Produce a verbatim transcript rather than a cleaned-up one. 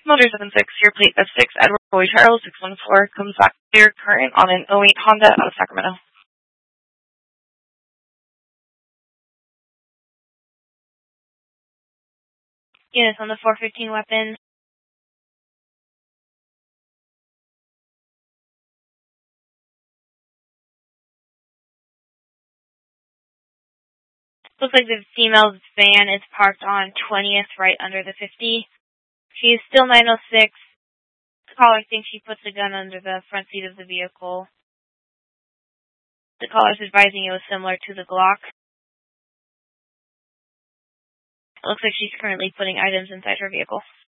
Motor seven six, your plate F six, Edward Boy Charles six one four, comes back clear current on an oh eight Honda out of Sacramento. Units on the four fifteen weapon. Looks like the female's van is parked on twentieth right under the fifty. She is still nine oh six. The caller thinks she put the gun under the front seat of the vehicle. The caller is advising it was similar to the Glock. It looks like she's currently putting items inside her vehicle.